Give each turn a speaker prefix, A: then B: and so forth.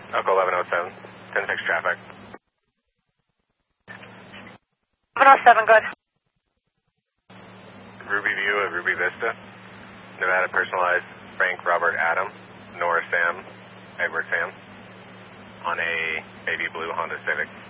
A: Echo 1107, 10-6 traffic.
B: 1107, good.
A: Ruby View of Ruby Vista, Nevada personalized Frank Robert Adam, Nora Sam, Edward Sam, on a baby blue Honda Civic.